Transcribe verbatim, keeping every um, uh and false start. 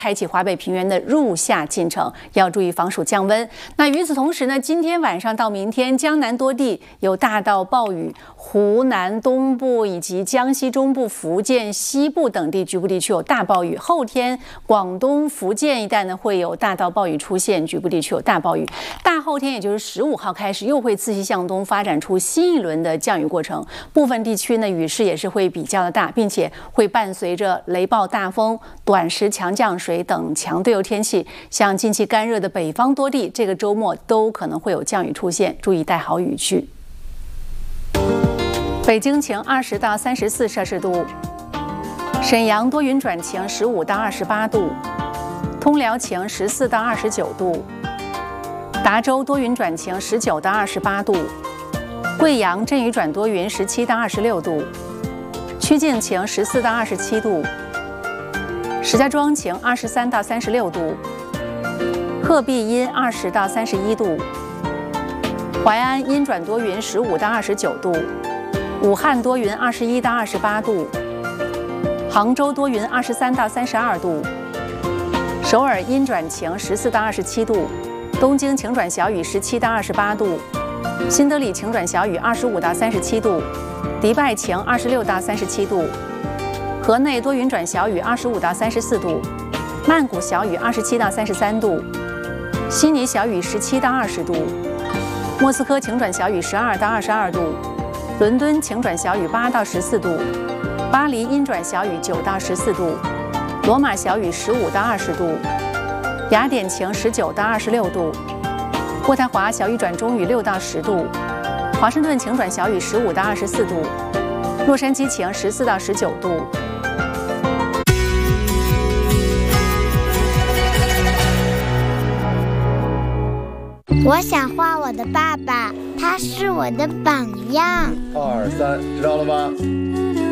开启华北平原的入夏进程，要注意防暑降温。那与此同时呢，今天晚上到明天，江南多地有大到暴雨，湖南东部以及江西中部、福建西部等地局部地区有大暴雨。后天，广东、福建一带呢会有大到暴雨出现，局部地区有大暴雨。大后天，也就是十五号开始，又会自西向东发展出新一轮的降雨过程，部分地区呢雨势也是会比较的大，并且会伴随着雷暴、大风、短时强降水等强对流天气，像近期干热的北方多地，这个周末都可能会有降雨出现，注意带好雨具。北京晴，二十到三十四摄氏度；沈阳多云转晴，十五到二十八度；通辽晴，十四到二十九度；达州多云转晴，十九到二十八度；贵阳阵雨转多云，十七到二十六度；曲靖晴，十四到二十七度。石家庄晴，二十三到三十六度；鹤壁阴，二十到三十一度；淮安阴转多云，十五到二十九度；武汉多云，二十一到二十八度；杭州多云，二十三到三十二度；首尔阴转晴，十四到二十七度；东京晴转小雨，十七到二十八度；新德里晴转小雨，二十五到三十七度；迪拜晴，二十六到三十七度。河内多云转小雨，二十五到三十四度；曼谷小雨，二十七到三十三度；悉尼小雨，十七到二十度；莫斯科晴转小雨，十二到二十二度；伦敦晴转小雨，八到十四度；巴黎阴转小雨，九到十四度；罗马小雨，十五到二十度；雅典晴，十九到二十六度；渥太华小雨转中雨，六到十度；华盛顿晴转小雨，十五到二十四度；洛杉矶晴，十四到十九度。 我想画我的爸爸，他是我的榜样。 二三，知道了吗？